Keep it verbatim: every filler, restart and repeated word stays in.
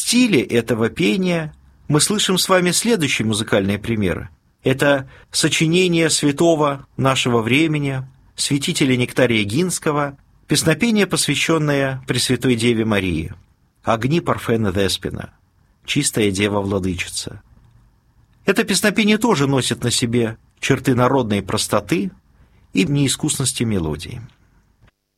стиле этого пения мы слышим с вами следующие музыкальные примеры. Это сочинение святого нашего времени, святителя Нектария Гинского, песнопение, посвященное Пресвятой Деве Марии, «Огни Парфена Деспина», «Чистая Дева-Владычица». Это песнопение тоже носит на себе черты народной простоты и неискусности мелодии.